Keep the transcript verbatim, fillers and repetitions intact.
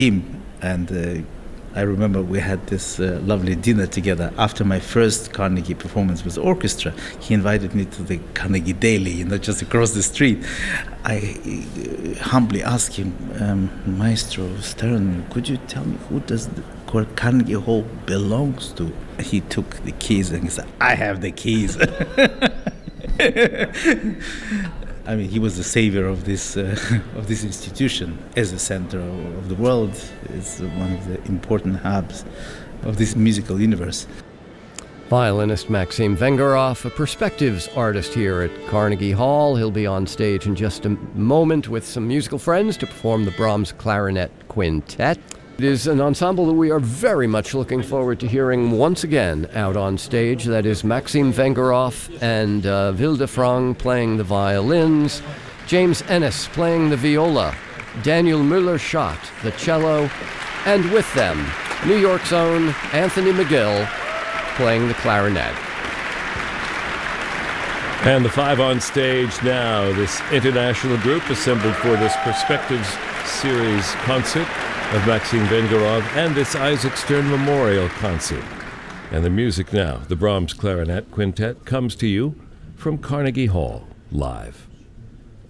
him. And uh, I remember we had this uh, lovely dinner together. After my first Carnegie performance with orchestra, he invited me to the Carnegie Daily, you know, just across the street. I uh, humbly asked him, um, Maestro Stern, could you tell me who does the Carnegie Hall belongs to? He took the keys and he said, I have the keys. I mean, he was the savior of this uh, of this institution as a center of the world. It's one of the important hubs of this musical universe. Violinist Maxim Vengerov, a perspectives artist here at Carnegie Hall. He'll be on stage in just a moment with some musical friends to perform the Brahms Clarinet Quintet. It is an ensemble that we are very much looking forward to hearing once again out on stage. That is Maxim Vengerov and uh, Vilde Frang playing the violins, James Ennis playing the viola, Daniel Müller-Schott the cello, and with them, New York's own Anthony McGill playing the clarinet. And the five on stage now, this international group assembled for this Perspectives Series concert of Maxim Vengerov and this Isaac Stern Memorial Concert. And the music now, the Brahms Clarinet Quintet, comes to you from Carnegie Hall, live.